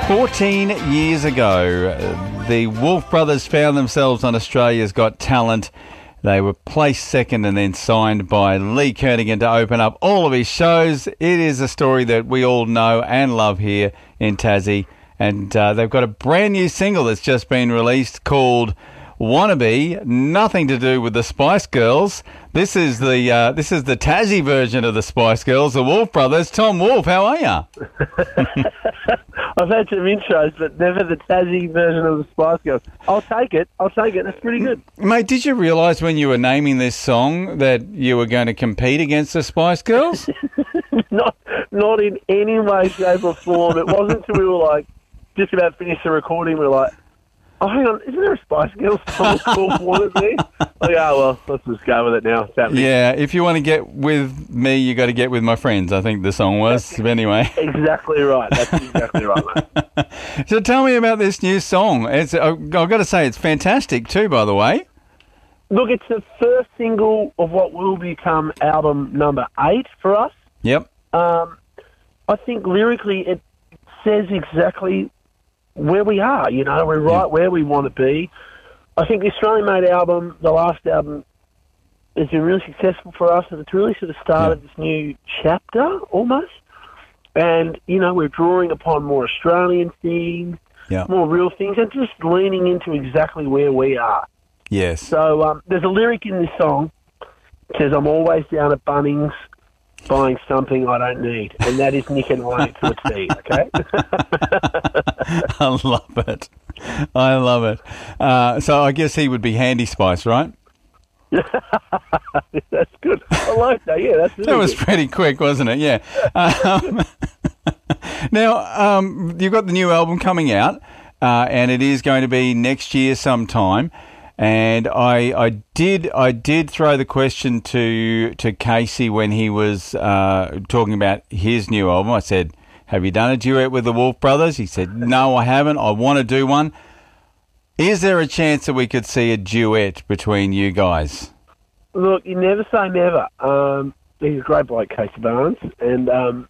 14 years ago, the Wolf Brothers found themselves on Australia's Got Talent. They were placed second and then signed by Lee Kernaghan to open up all of his shows. It is a story that we all know and love here in Tassie. And they've got a brand new single that's just been released called Wannabe. Nothing to do with the Spice Girls. This is the Tassie version of the Spice Girls, the Wolf Brothers. Tom Wolf, how are you? I've had some intros, but never the Tassie version of the Spice Girls. I'll take it. That's pretty good. Mate, did you realise when you were naming this song that you were going to compete against the Spice Girls? Not in any way, shape or form. It wasn't until we were just about finished the recording, we were like, oh, hang on, isn't there a Spice Girls song called Wannabe? Well, let's just go with it now. Yeah, if you want to get with me, you got to get with my friends, I think the song was. But anyway. Exactly right. That's exactly right, mate. So tell me about this new song. I've got to say, it's fantastic too, by the way. Look, it's the first single of what will become album number 8 for us. Yep. I think lyrically it says exactly where we are, we're right where we want to be. I think the Australian-made album, the last album, has been really successful for us, and it's really sort of started this new chapter, almost. And, we're drawing upon more Australian things, more real things, and just leaning into exactly where we are. Yes. So there's a lyric in this song that says, I'm always down at Bunnings buying something I don't need, and that is Nick and I to a T, okay? I love it. So I guess he would be Handy Spice, right? That's good. I like that, yeah. That was pretty quick, wasn't it? Yeah. Now, you've got the new album coming out, and it is going to be next year sometime. And I did throw the question to Casey when he was talking about his new album. I said, have you done a duet with the Wolf Brothers? He said, no, I haven't. I want to do one. Is there a chance that we could see a duet between you guys? Look, you never say never. He's a great bloke, Casey Barnes. And,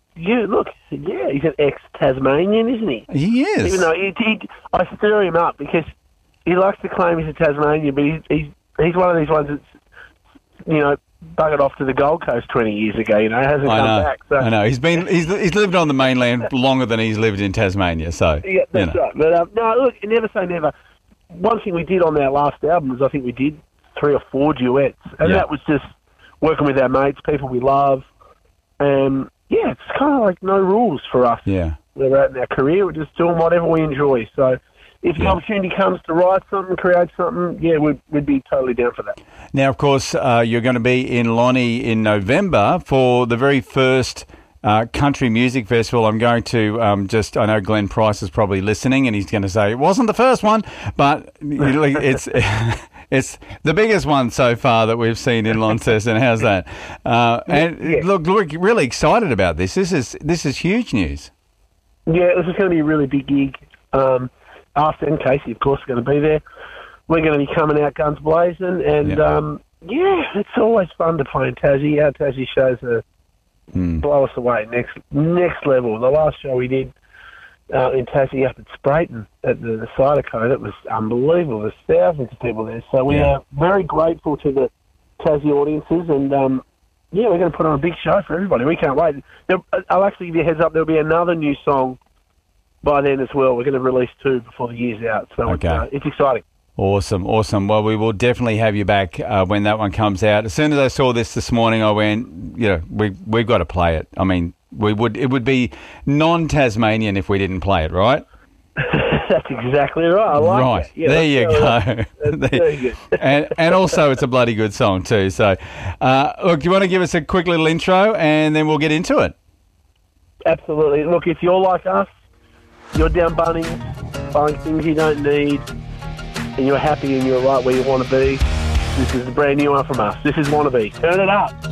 he's an ex-Tasmanian, isn't he? He is. Even though I stir him up because he likes to claim he's a Tasmanian, but he's one of these ones that's, buggered off to the Gold Coast 20 years ago, hasn't come back. So. I know. He's lived on the mainland longer than he's lived in Tasmania, so. Yeah, that's right. But, no, look, you never say never. One thing we did on our last album is I think we did 3 or 4 duets, and that was just working with our mates, people we love. It's kind of like no rules for us. Yeah. We're out in our career, we're just doing whatever we enjoy, so. If the opportunity comes to write something, create something, we'd be totally down for that. Now, of course, you're going to be in Lonnie in November for the very first country music festival. I'm going to I know Glenn Price is probably listening and he's going to say, it wasn't the first one, but it's it's the biggest one so far that we've seen in Launceston. How's that? Look, really excited about this. This is huge news. Yeah, this is going to be a really big gig. Us and Casey, of course, are going to be there. We're going to be coming out guns blazing, and it's always fun to play in Tassie. Our Tassie shows blow us away next level. The last show we did in Tassie up at Sprayton at the Zydeco, that was unbelievable. There's thousands of people there, so we are very grateful to the Tassie audiences, and we're going to put on a big show for everybody. We can't wait. I'll actually give you a heads up. There'll be another new song by then as well. We're going to release 2 before the year's out, so it's exciting. Awesome. Well, we will definitely have you back when that one comes out. As soon as I saw this morning, I went, we've got to play it. I mean, it would be non-Tasmanian if we didn't play it, right? That's exactly right. I like it. Yeah, there you go. That's very good. and also, it's a bloody good song too. So, look, do you want to give us a quick little intro, and then we'll get into it? Absolutely. Look, if you're like us, you're down Bunnings, buying things you don't need, and you're happy and you're right where you want to be, this is a brand new one from us. This is Wannabe. Turn it up.